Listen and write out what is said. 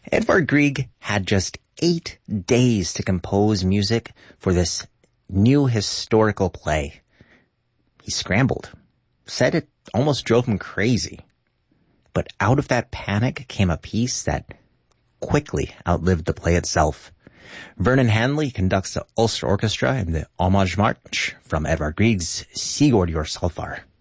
Edvard Grieg had just 8 days to compose music for this new historical play. He scrambled, said it almost drove him crazy. But out of that panic came a piece that quickly outlived the play itself. Vernon Hanley conducts the Ulster Orchestra in the Homage March from Edvard Grieg's Sigurd Jorsalfar.